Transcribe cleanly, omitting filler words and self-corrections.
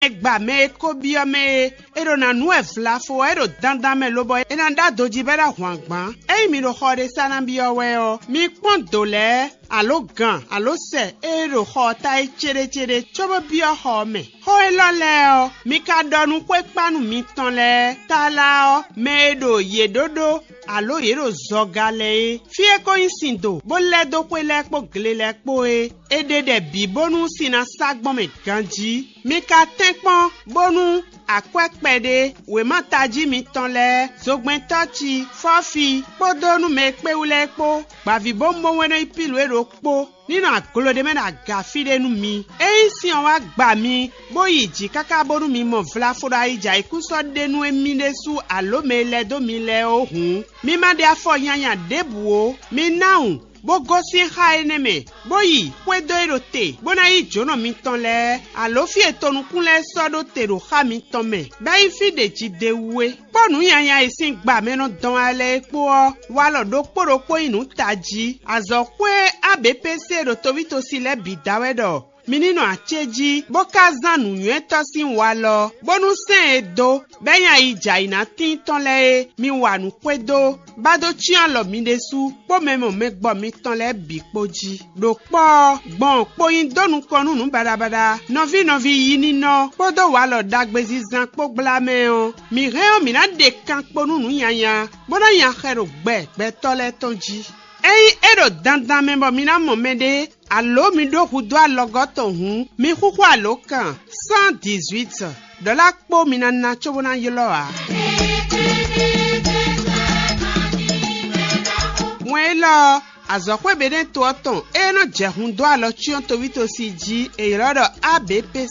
gba me ko bio me ero na nu e flafo ero dandan me lobo e na da doji bera hwangban e mi ro khode sana bio we o mi pon dole alo gan alo se ero khota e chere chobo bio ho me ho e lo le o mi ka donu kwe panu mi ton le tala o me do ye dodo alo yero zogale fie ko insindo bo le do kwe le po gle le po e de bi bonu sina sagbon me ganji mi ka tenpon bonu akwekpede we mataji mi ton le zogben tochi fofi podonu me pe ule po gbavi bombo wena ipilu ero po nínú agolode me na gafide nu mi si on wa gba mi boyi ji kaka boru mi mo vla fora ija ikuso denu emi nesu alo me le do mi le ohun mi ma de afo yanya debuo mi naun bogo si ha eneme boyi kwedo erote bona yi jono mi ton le alo fi etonu kunle sodo tero ha mi ton me bayi fi de ji dewe ponu yanya isin gba me no don ale epo wa lo do poropo inu taji azokwe abpc ro tovito sile bidawedo minino acheji boka zanu yeto sin wa lo bonu sen edo beyan ija ina tin ton le mi wa nu kwedo bado chian lo mi desu po memo me gbo mi ton le bipoji do po gbon poyin donu konu nu barabara novi yi nino podo wa lo dagbezi zan po blame o mi re o mi na de kan ponu nu yanya bona yan khero gbe tole tonji ero dandan membo mina momede allo mi do hudo alogoto hun mi kuku alokan 118 $. Po mina na chobona yoloa mwelo azokwe beden to oton no jehun do alo chion to wito si ji e rodo abp